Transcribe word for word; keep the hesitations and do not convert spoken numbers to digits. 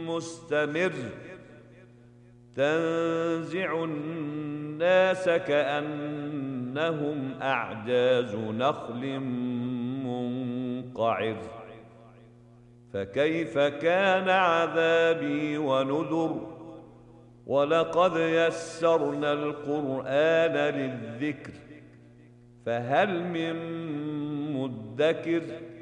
مستمر تنزع الناس كأنهم أعجاز نخل منقعر فكيف كان عذابي ونذر ولقد يسرنا القرآن للذكر فهل من مدكر